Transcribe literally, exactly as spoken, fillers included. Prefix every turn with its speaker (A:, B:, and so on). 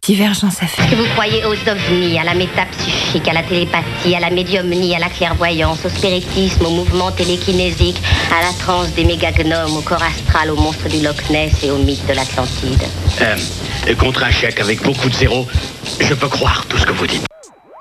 A: divergence à faire.
B: Est-ce que vous croyez aux ovnis, à la métapsychique, à la télépathie, à la médiumnie, à la clairvoyance, au spiritisme, au mouvement télékinésique, à la transe des mégagnomes, au corps astral, au monstre du Loch Ness et au mythe de l'Atlantide?
C: Euh, contre un chèque avec beaucoup de zéros, je peux croire tout ce que vous dites.